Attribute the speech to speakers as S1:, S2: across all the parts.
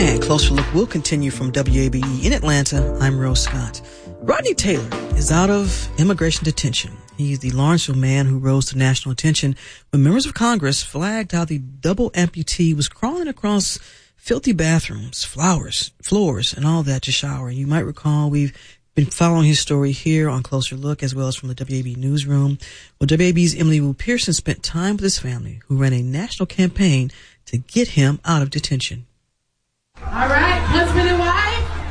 S1: And Closer Look will continue from WABE in Atlanta. I'm Rose Scott. Rodney Taylor is out of immigration detention. He's the Lawrenceville man who rose to national attention when members of Congress flagged how the double amputee was crawling across filthy bathrooms, floors, and all that to shower. You might recall we've been following his story here on Closer Look as well as from the WABE newsroom. Well, WABE's Emily Wu Pearson spent time with his family who ran a national campaign to get him out of detention.
S2: All right, husband and wife.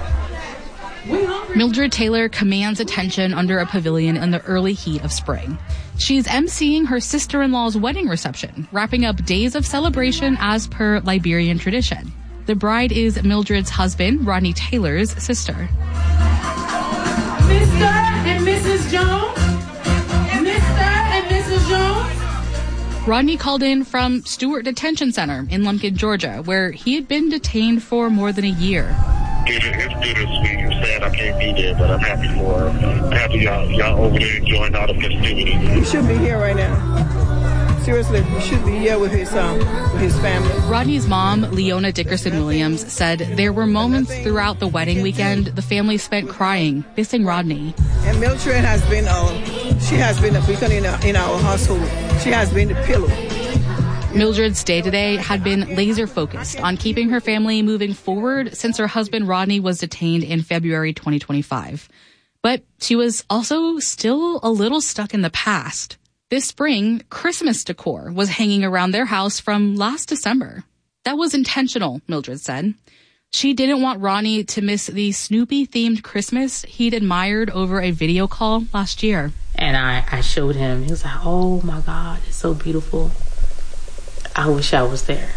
S3: Mildred Taylor commands attention under a pavilion in the early heat of spring. She's emceeing her sister-in-law's wedding reception, wrapping up days of celebration as per Liberian tradition. The bride is Mildred's husband, Rodney Taylor's sister.
S2: Mr. and Mrs. Jones. Mr. and Mrs. Jones.
S3: Rodney called in from Stewart Detention Center in Lumpkin, Georgia, where he had been detained for more than a year.
S4: It's bittersweet. It's sad I can't be there, but I'm happy for her. I'm happy y'all over there enjoying all the festivities.
S5: He should be here right now. Seriously, he should be here with his family.
S3: Rodney's mom, Leona Dickerson Williams, said there were moments throughout the wedding weekend the family spent crying, missing Rodney.
S5: And Mildred has been a beacon in our household. She has been the pillow.
S3: Mildred's day-to-day had been laser-focused on keeping her family moving forward since her husband Rodney was detained in February 2025. But she was also still a little stuck in the past. This spring, Christmas decor was hanging around their house from last December. That was intentional, Mildred said. She didn't want Rodney to miss the Snoopy-themed Christmas he'd admired over a video call last year.
S6: And I showed him. He was like, oh my God, it's so beautiful. I wish I was there.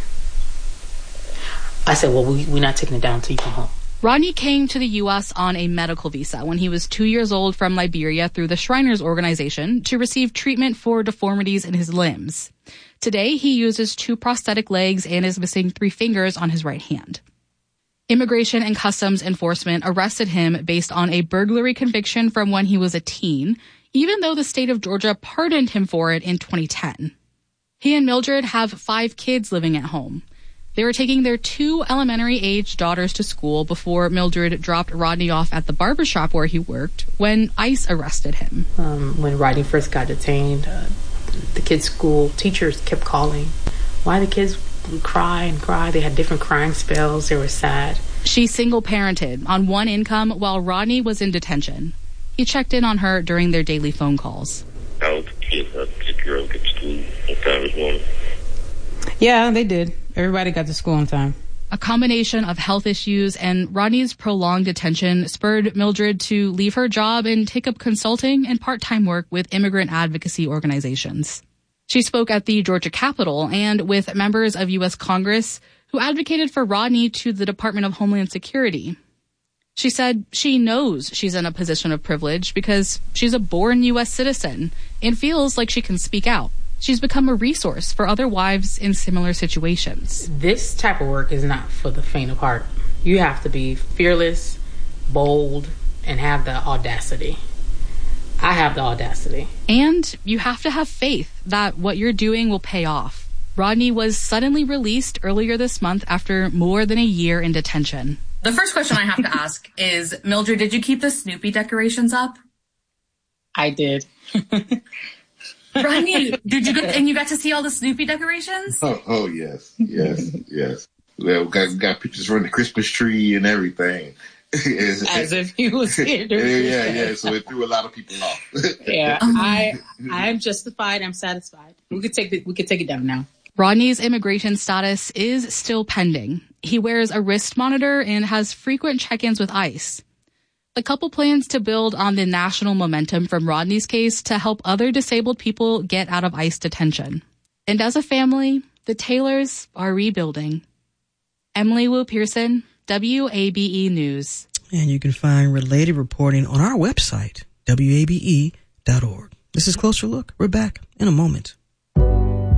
S6: I said, well, we're not taking it down until you come home.
S3: Rodney came to the U.S. on a medical visa when he was 2 years old from Liberia through the Shriners Organization to receive treatment for deformities in his limbs. Today, he uses 2 prosthetic legs and is missing 3 fingers on his right hand. Immigration and Customs Enforcement arrested him based on a burglary conviction from when he was a teen, even though the state of Georgia pardoned him for it in 2010. He and Mildred have 5 kids living at home. They were taking their 2 elementary-age daughters to school before Mildred dropped Rodney off at the barbershop where he worked when ICE arrested him.
S6: When Rodney first got detained, the kids' school teachers kept calling. Why the kids would cry and cry. They had different crying spells. They were sad.
S3: She single-parented on 1 income while Rodney was in detention. He checked in on her during their daily phone calls.
S4: How the kids, the girls get to school on time this morning?
S7: Yeah, they did. Everybody got to school on time.
S3: A combination of health issues and Rodney's prolonged detention spurred Mildred to leave her job and take up consulting and part-time work with immigrant advocacy organizations. She spoke at the Georgia Capitol and with members of U.S. Congress who advocated for Rodney to the Department of Homeland Security. She said she knows she's in a position of privilege because she's a born U.S. citizen and feels like she can speak out. She's become a resource for other wives in similar situations.
S6: This type of work is not for the faint of heart. You have to be fearless, bold, and have the audacity. I have the audacity.
S3: And you have to have faith that what you're doing will pay off. Rodney was suddenly released earlier this month after more than a year in detention.
S8: The first question I have to ask is, Mildred, did you keep the Snoopy decorations up?
S6: I did.
S8: Rodney, did you and you got to see all the Snoopy decorations?
S9: Oh yes. Well, we got pictures from the Christmas tree and everything.
S6: As if he was here.
S9: Yeah. So it threw a lot of people off.
S6: Yeah, I'm justified. I'm satisfied. We could take it down now.
S3: Rodney's immigration status is still pending. He wears a wrist monitor and has frequent check-ins with ICE. The couple plans to build on the national momentum from Rodney's case to help other disabled people get out of ICE detention. And as a family, the Taylors are rebuilding. Emily Wu Pearson, WABE News.
S1: And you can find related reporting on our website, wabe.org. This is Closer Look. We're back in a moment.